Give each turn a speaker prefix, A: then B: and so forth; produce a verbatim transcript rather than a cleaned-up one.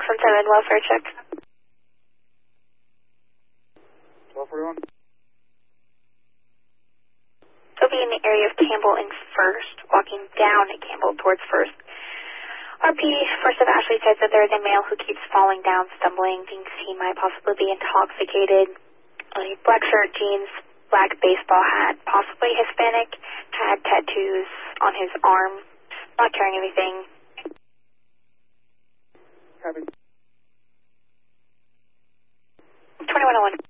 A: from seven, welfare check.
B: twelve forty-one.
A: He'll be in the area of Campbell and First, walking down at Campbell towards First. R P First of Ashley says that there is a male who keeps falling down, stumbling, thinks he might possibly be intoxicated. A black shirt, jeans, black baseball hat, possibly Hispanic, had tattoos on his arm, not carrying anything.
B: Copy.
A: twenty-one oh one.